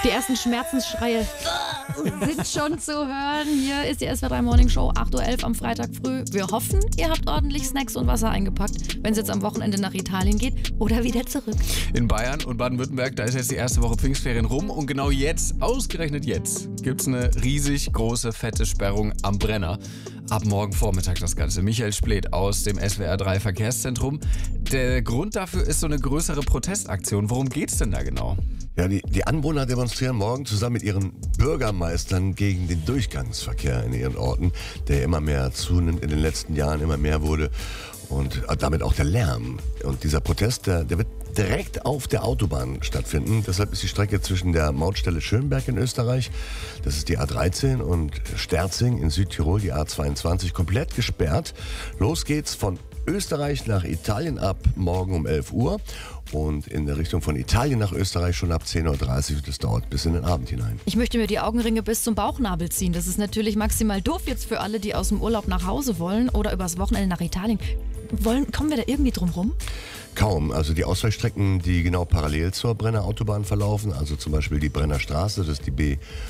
Die ersten Schmerzensschreie sind schon zu hören. Hier ist die SWR3 Morning Show, 8:11 Uhr am Freitag früh. Wir hoffen, ihr habt ordentlich Snacks und Wasser eingepackt, wenn es jetzt am Wochenende nach Italien geht oder wieder zurück. In Bayern und Baden-Württemberg, da ist jetzt die erste Woche Pfingstferien rum und genau jetzt, ausgerechnet jetzt, gibt's eine riesig große, fette Sperrung am Brenner. Ab morgen Vormittag das Ganze. Michael Spleth aus dem SWR3 Verkehrszentrum. Der Grund dafür ist so eine größere Protestaktion. Worum geht's denn da genau? Ja, die Anwohner demonstrieren morgen zusammen mit ihren Bürgermeistern gegen den Durchgangsverkehr in ihren Orten, der immer mehr zunimmt, in den letzten Jahren immer mehr wurde und damit auch der Lärm. Und dieser Protest, der wird direkt auf der Autobahn stattfinden. Deshalb ist die Strecke zwischen der Mautstelle Schönberg in Österreich, das ist die A13, und Sterzing in Südtirol, die A22, komplett gesperrt. Los geht's von Österreich nach Italien ab morgen um 11 Uhr und in der Richtung von Italien nach Österreich schon ab 10:30 Uhr. Das dauert bis in den Abend hinein. Ich möchte mir die Augenringe bis zum Bauchnabel ziehen. Das ist natürlich maximal doof jetzt für alle, die aus dem Urlaub nach Hause wollen oder übers Wochenende nach Italien. Kommen wir da irgendwie drum rum? Kaum. Also die Ausweichstrecken, die genau parallel zur Brenner Autobahn verlaufen, also zum Beispiel die Brenner Straße, das ist die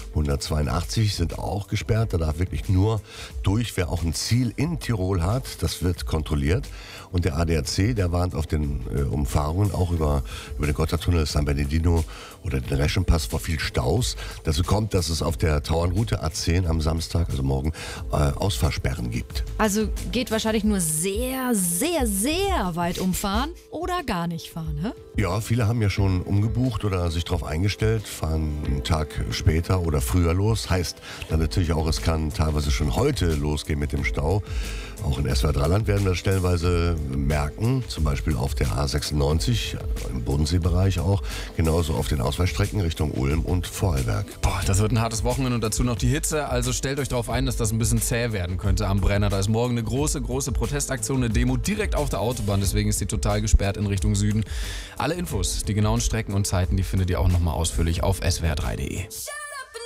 B182, sind auch gesperrt. Da darf wirklich nur durch, wer auch ein Ziel in Tirol hat. Das wird kontrolliert. Und der ADAC, der warnt auf den Umfahrungen auch über den Gotthardtunnel, San Bernardino oder den Reschenpass vor viel Staus. Dazu kommt, dass es auf der Tauernroute A10 am Samstag, also morgen, Ausfahrsperren gibt. Also geht wahrscheinlich nur sehr, sehr, sehr weit umfahren oder gar nicht fahren, hä? Ja, viele haben ja schon umgebucht oder sich darauf eingestellt, fahren einen Tag später oder früher los. Heißt dann natürlich auch, es kann teilweise schon heute losgehen mit dem Stau. Auch in SWR3-Land werden wir das stellenweise merken, zum Beispiel auf der A96, im Bodenseebereich auch, genauso auf den Ausweichstrecken Richtung Ulm und Vorarlberg. Boah, das wird ein hartes Wochenende und dazu noch die Hitze. Also stellt euch darauf ein, dass das ein bisschen zäh werden könnte am Brenner. Da ist morgen eine große Protestaktion, eine Demo direkt auf der Autobahn. Deswegen ist die total gesperrt in Richtung Süden. Alle Infos, die genauen Strecken und Zeiten, die findet ihr auch nochmal ausführlich auf swr3.de.